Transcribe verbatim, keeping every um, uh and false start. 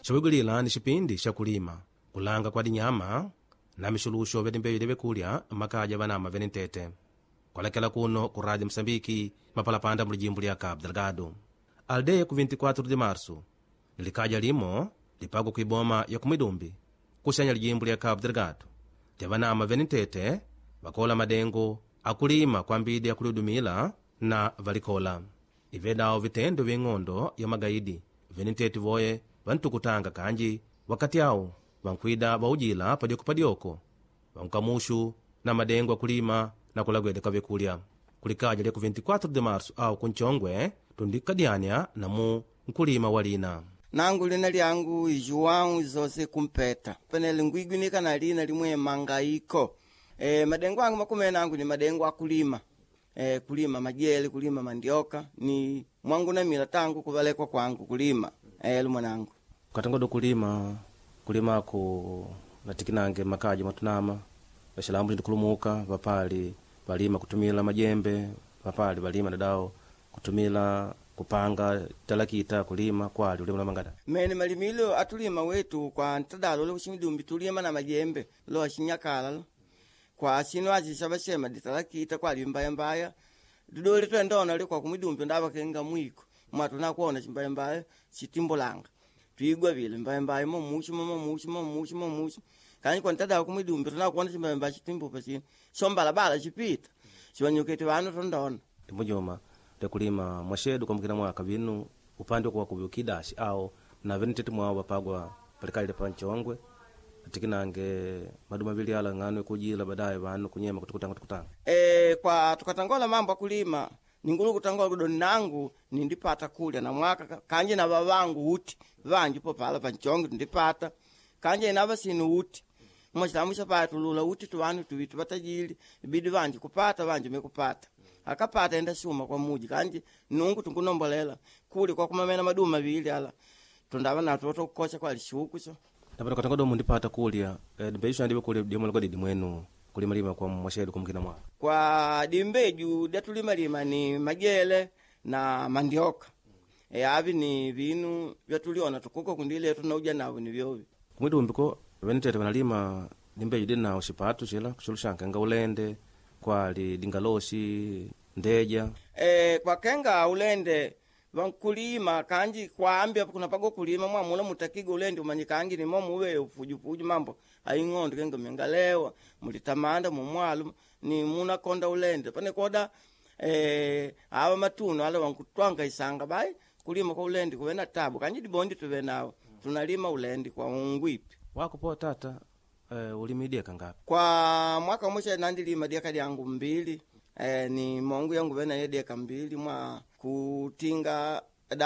chawigulila ni chipindi cha kulima kulanga kwa dinyama na mixuluxo vya dimbeyu lyekulya makaja vanama vene ntete kwalekela kuno ku Rádio Moçambique mapalapanda mu lijimbo lya Cabo Delgado. Aldeia ku vinte e quatro de março likaja limo lipagwa kuiboma ya kumwidumbi kuxanya lijimbo lya Cabo Delgado lya vanama vene ntete vakola madengo akulima kwa mbidi akulidumila na valikola ivedawo vitendo vyeng'ondo ya magaidi vene ntete voye vantukutanga kanji wakati awo vankwida vaujila padyoko padyoko vankamushu na madengo akulima na kulagwedeka vyekulya kulikaja lya ku vinte e quatro de março au kunchongwe tundikadianya namu nkulima walina nangu lina lyangu João José Kumpeta penele ngwigwinika na lina limwe mangaiko. E, madengo angu makumena angu ni madengo akulima e, kulima majeli kulima mandioka ni mwangu na mila tangu kuvalekwa kwangu kulima e, lumwanangu katangodo kulima kulima ku natikinange makaji matunama bashilambu ndikulumuka vapali balima kutumila majembe vapali balima dadao kutumila kupanga talakita kulima kwali ulima mangada mene malimilo atulima wetu kwa ntadalo lo kushimidumbi tulima na majembe lo ashinyakala lo kwa sino azisha bashema ditalakita kwa limbaya mbaya dudole twendona le kwa kumidumbi ndaba kenga mwiko mwatu na kuona chimbaya mbaya chitimbolanga twigwa vile mbaya mbaya mo mushi mo mushi mo mushi mo mushi kanyi kwa ntadalo kumidumbi tuna kuona chimbaya mbaya chitimbo pasini shombala bala chipita chibanyukete vanu tondona timujoma de kulima mwashedu kwa mkina mwaka vinu upande kwa kubiukidashi au na vene tete mwawo bapagwa palikali panchongwe atikinange maduma vili ala ngano kujila baadaye vanu kunyema kutukutanga tukutanga e, kwa tukatangola mambo kulima ningulu kutangola kudoni nangu nindipata kulya na mwaka kanje na babangu uti vanji po pala panchongwe ndipata kanje na basinu uti mwachitamusha pala tulula uti tuwanu tuwitu batajili ibidi vanji kupata vanji mekupata akapata enda shuma kwa muji kanje nungu tungunombolela kuli kwa kumamena maduma vili ala tundava na toto kukosha kwa lishuku so napata katangodo mundipata kulya e, dimbeisho ndibe kulya diomologo didi mwenu kulima lima kwa mwashedu kumkina mwa kwa dimbeju datulima lima ni majele na mandioka e, avi ni vinu vyatuliona tukuko kundile tunauja navo ni vyovi kumwidumbiko vene tete vanalima dimbeju dina ushipatu chila kuchulushanka nga ulende kwali dingaloshi ndeja e, kwa kenga ulende vankulima kanji kwambia kuna pago kulima mwamula mutakiga ulende umanyikangi ni momu uwe ufujufuju mambo ayingondo kenga mengalewa mulitamanda mumwalu ni muna konda ulende pane koda e, awa matuno ala wankutwanga isanga bai kulima kwa ulende kuwena tabu kanji dibondi tuwe nao tunalima ulende kwa ungwipi wako po tata e, ulimidia kangapi kwa mwaka mwisha nandilima diaka yangu mbili e, ni mongu yangu vena ye diaka mbili mwa kutinga